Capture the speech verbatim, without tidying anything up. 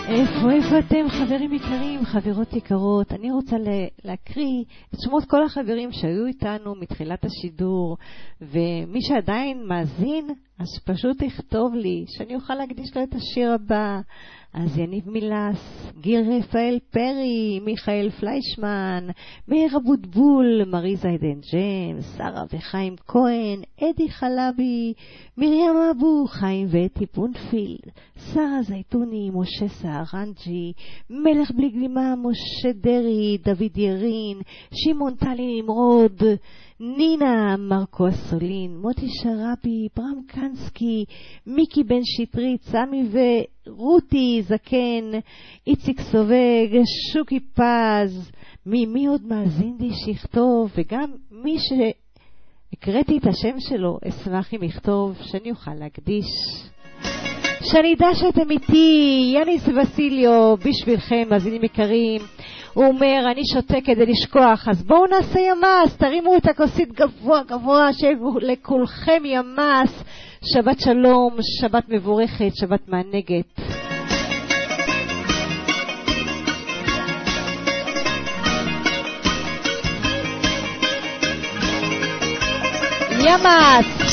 איפה, איפה אתם, חברים יקרים, חברות יקרות? אני רוצה להקריא את שמות כל החברים שהיו איתנו מתחילת השידור, ומי שעדיין מאזין, אז פשוט יכתוב לי שאני אוכל להקדיש לו את השיר הבא. אז יניב מילס, גיל רפאל פרי, מיכאל פליישמן, מאיר אבוטבול, מריזה עדן ג'יימס, שרה וחיים כהן, אדי חלבי, מרים אבו, חיים ואתי פונפילד, שרה זייתוני, משה סערנג'י, מלך בלי גלימה, משה דרי, דוד ירין, שמעון טלי נמרוד, נינה מרקו אסולין, מוטי שרבי, ברם קנסקי, מיקי בן שטרית, סמי ורותי זקן, איציק סובג, שוקי פז, מי, מי עוד מאזין לי שיכתוב, וגם מי שהקראתי את השם שלו, אשמח אם יכתוב, שאני אוכל להקדיש. שאני אדע שאתם איתי, יאניס וסיליו, בשבילכם, מאזינים יקרים. הוא אומר, אני שותה כדי לשכוח, אז בואו נעשה ימס, תרימו את הכוסית גבוה גבוה, שלכולכם ימס. שבת שלום, שבת מבורכת, שבת מענגת. ימס.